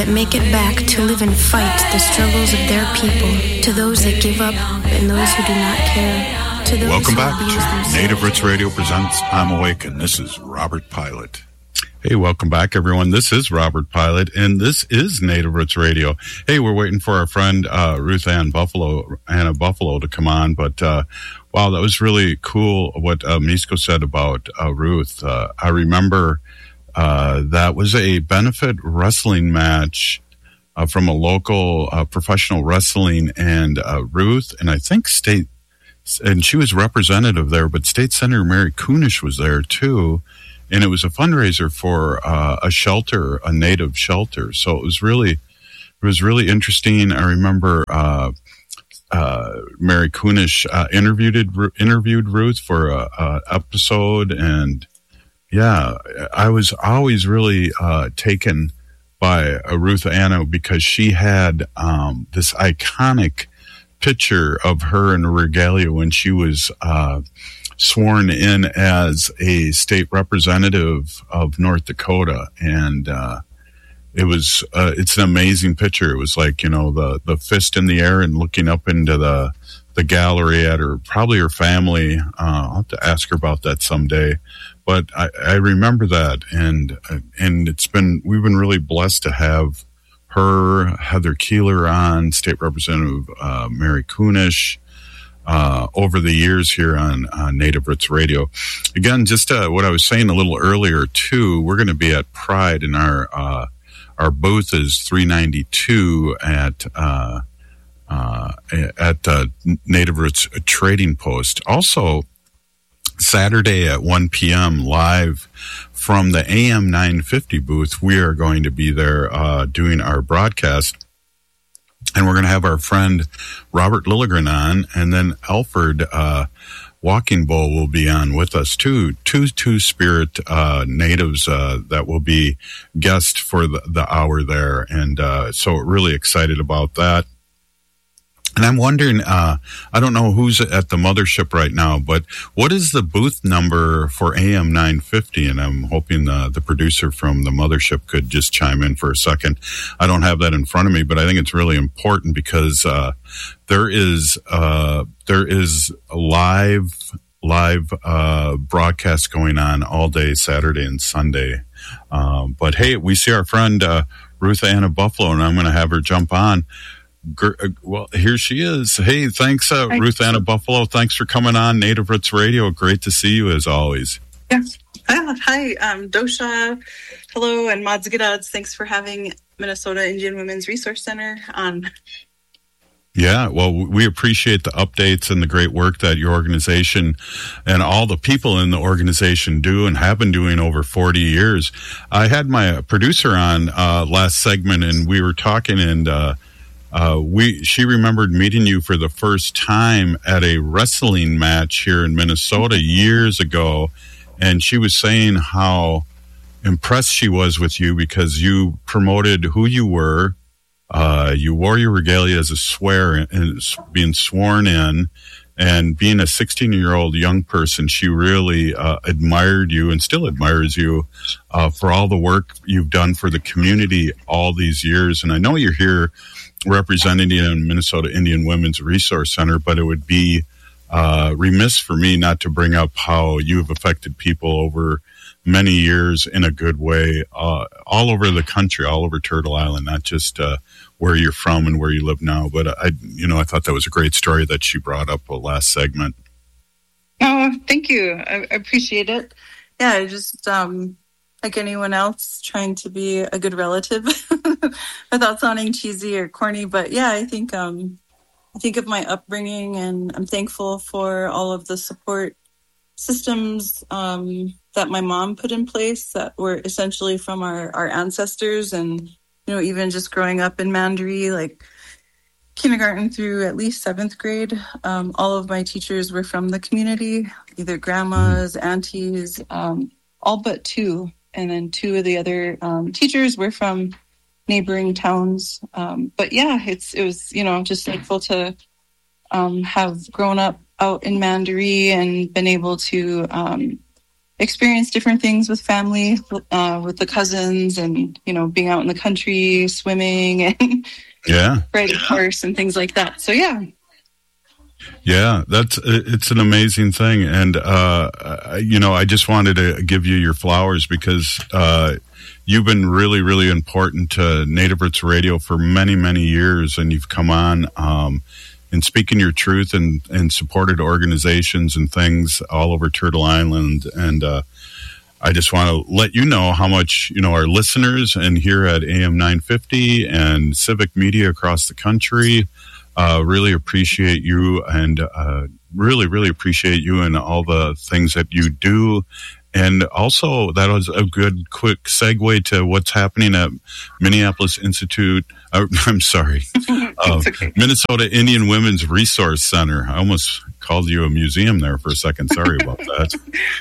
that make it back to live and fight the struggles of their people, to those that give up and those who do not care, to those Welcome who back abuse to themselves. Native Roots Radio presents I'm Awake, and this is Robert Pilot. Hey, welcome back, everyone. This is Robert Pilot, and this is Native Roots Radio. Hey, we're waiting for our friend Ruth Anna Buffalo to come on, but wow, that was really cool what Misko said about Ruth. I remember that was a benefit wrestling match from a local professional wrestling, and Ruth, and I think and she was representative there, but State Senator Mary Kunesh was there too. And it was a fundraiser for a shelter, a Native shelter. So it was really interesting. I remember Mary Kunesh interviewed Ruth for a episode, and yeah, I was always really taken by Ruth Anna because she had this iconic picture of her in regalia when she was sworn in as a state representative of North Dakota, and it's an amazing picture. It was like, you know, the fist in the air and looking up into the gallery at probably her family. I'll have to ask her about that someday, but I remember that, and we've been really blessed to have her, Heather Keeler on, State Representative Mary Kunesh, over the years here on Native Roots Radio. Again, just what I was saying a little earlier too, we're going to be at Pride, and our booth is 392 at Native Roots Trading Post. Also, Saturday at 1 p.m. live from the AM 950 booth, we are going to be there doing our broadcast. And we're going to have our friend Robert Lilligren on, and then Alfred Walking Bull will be on with us too. Two Spirit natives that will be guests for the hour there, and so really excited about that. And I'm wondering, I don't know who's at the mothership right now, but what is the booth number for AM 950? And I'm hoping the producer from the mothership could just chime in for a second. I don't have that in front of me, but I think it's really important because there is a live broadcast going on all day Saturday and Sunday. But hey, we see our friend Ruth Anna Buffalo, and I'm going to have her jump on. Well, here she is. Hey, thanks, Ruth Anna Buffalo. Thanks for coming on Native Roots Radio. Great to see you as always. Yes. Hi, Dosha. Hello, and Madsgidads. Thanks for having Minnesota Indian Women's Resource Center on. Yeah, well, we appreciate the updates and the great work that your organization and all the people in the organization do and have been doing over 40 years. I had my producer on last segment, and we were talking, and she remembered meeting you for the first time at a wrestling match here in Minnesota years ago, and she was saying how impressed she was with you because you promoted who you were. You wore your regalia as a swear and being sworn in, and being a 16-year-old young person, she really admired you and still admires you for all the work you've done for the community all these years. And I know you're here representing the Minnesota Indian Women's Resource Center, but it would be remiss for me not to bring up how you have affected people over many years in a good way, all over the country, all over Turtle Island, not just where you're from and where you live now. But I thought that was a great story that she brought up last segment. Oh, thank you. I appreciate it. Yeah, I just like anyone else, trying to be a good relative without sounding cheesy or corny. But yeah, I think of my upbringing, and I'm thankful for all of the support systems that my mom put in place that were essentially from our ancestors. And, you know, even just growing up in Mandaree, like kindergarten through at least 7th grade, all of my teachers were from the community, either grandmas, aunties, all but 2. And then 2 of the other teachers were from neighboring towns. But yeah, it was, you know, I'm just thankful to have grown up out in Mandaree and been able to experience different things with family, with the cousins, and being out in the country, swimming and riding horse and things like that. So it's an amazing thing, and I just wanted to give you your flowers because you've been really, really important to Native Roots Radio for many, many years, and you've come on and speaking your truth and supported organizations and things all over Turtle Island. And I just want to let you know how much, our listeners and here at AM 950 and Civic Media across the country really appreciate you and really, really appreciate you and all the things that you do. And also, that was a good, quick segue to what's happening at Minneapolis Institute. Okay. Minnesota Indian Women's Resource Center. I almost called you a museum there for a second. Sorry about that.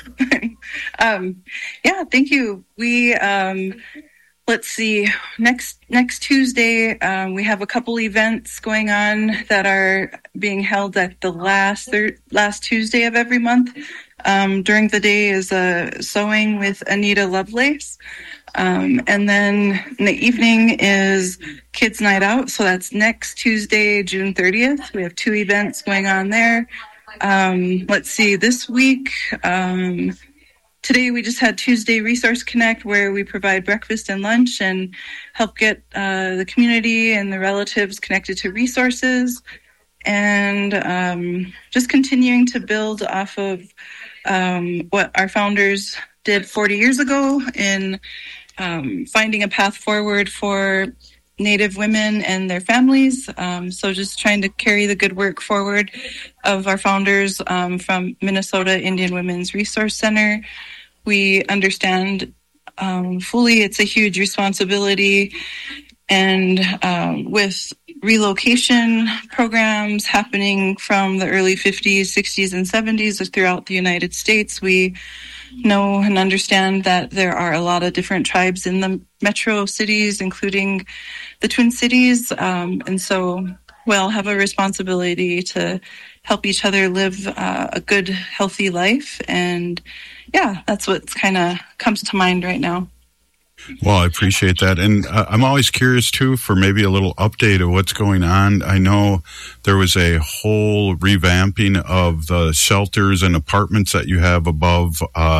Thank you. We let's see. Next Tuesday, we have a couple events going on that are being held at the last Tuesday of every month. During the day is sewing with Anita Lovelace. And then in the evening is Kids Night Out. So that's next Tuesday, June 30th. We have 2 events going on there. Let's see, this week, today we just had Tuesday Resource Connect, where we provide breakfast and lunch and help get the community and the relatives connected to resources. And just continuing to build off of what our founders did 40 years ago in finding a path forward for Native women and their families. So just trying to carry the good work forward of our founders from Minnesota Indian Women's Resource Center. We understand fully it's a huge responsibility, and with relocation programs happening from the early 50s, 60s, and 70s throughout the United States, we know and understand that there are a lot of different tribes in the metro cities, including the Twin Cities. And so we all have a responsibility to help each other live a good, healthy life. And that's what kind of comes to mind right now. Well, I appreciate that. And I'm always curious, too, for maybe a little update of what's going on. I know there was a whole revamping of the shelters and apartments that you have above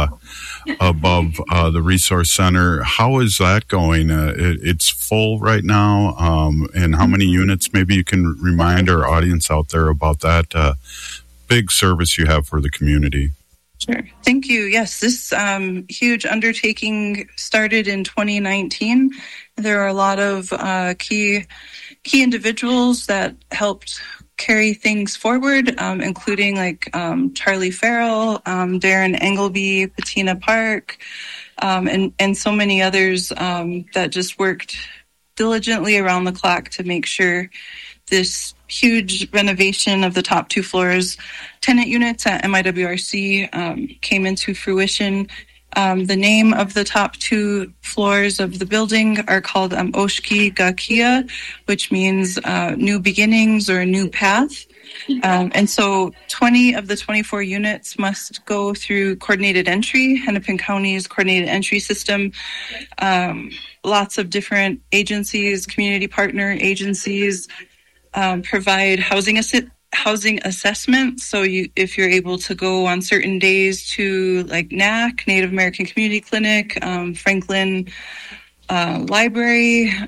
the resource center. How is that going? It's full right now. And how many units? Maybe you can remind our audience out there about that big service you have for the community. Sure. Thank you. Yes, this huge undertaking started in 2019. There are a lot of key individuals that helped carry things forward, including like Charlie Farrell, Darren Engelby, Patina Park, and so many others that just worked diligently around the clock to make sure this huge renovation of the top 2 floors, tenant units at MIWRC, came into fruition. The name of the top 2 floors of the building are called Oshki Gakia, which means new beginnings or a new path. And so 20 of the 24 units must go through coordinated entry, Hennepin County's coordinated entry system. Lots of different agencies, community partner agencies, provide housing assessments. So if you're able to go on certain days to like NAC, Native American Community Clinic, Franklin Library,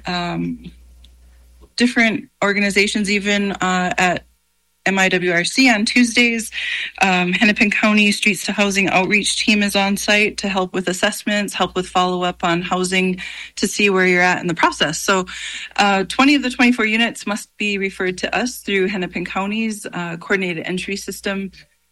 different organizations, even at MIWRC on Tuesdays. Hennepin County Streets to Housing Outreach Team is on site to help with assessments, help with follow-up on housing to see where you're at in the process. So 20 of the 24 units must be referred to us through Hennepin County's coordinated entry system.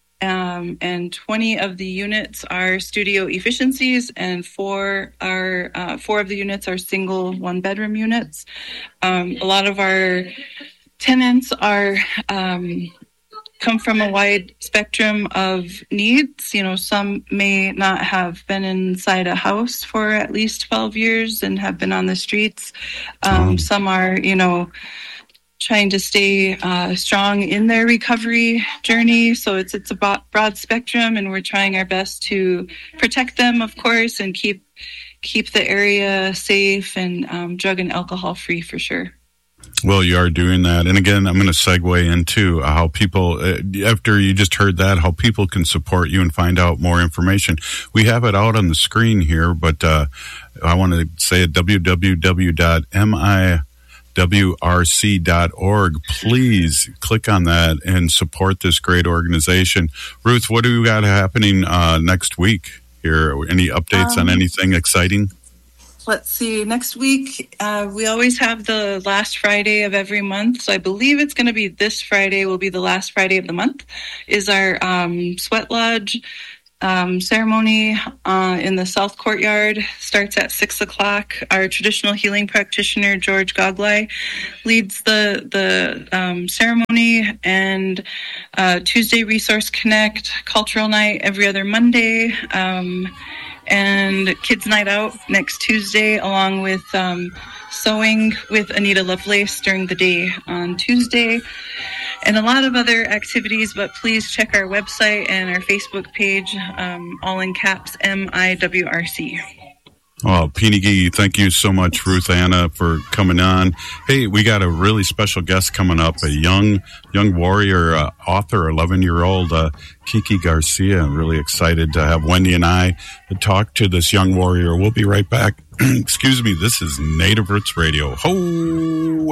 And 20 of the units are studio efficiencies, and 4 of the units are single 1-bedroom units. A lot of our tenants are come from a wide spectrum of needs. Some may not have been inside a house for at least 12 years and have been on the streets. Some are, trying to stay strong in their recovery journey. So it's a broad spectrum, and we're trying our best to protect them, of course, and keep the area safe and drug and alcohol free for sure. Well, you are doing that. And again, I'm going to segue into how people, after you just heard that, how people can support you and find out more information. We have it out on the screen here, but I want to say at www.miwrc.org. Please click on that and support this great organization. Ruth, what do we got happening next week here? Any updates on anything exciting? Let's see. Next week, we always have the last Friday of every month. So I believe it's going to be this Friday will be the last Friday of the month, is our Sweat Lodge ceremony in the South Courtyard. Starts at 6 o'clock. Our traditional healing practitioner, George Goglai, leads the ceremony. And Tuesday, Resource Connect, Cultural Night every other Monday. And Kids Night Out next Tuesday, along with sewing with Anita Lovelace during the day on Tuesday, and a lot of other activities. But please check our website and our Facebook page, all in caps, MIWRC. Well, Pinigi, thank you so much, Ruth Anna, for coming on. Hey, we got a really special guest coming up, a young warrior, author, 11-year-old Kiki Garcia. I'm really excited to have Wendy and I talk to this young warrior. We'll be right back. Excuse me, this is Native Roots Radio. Ho!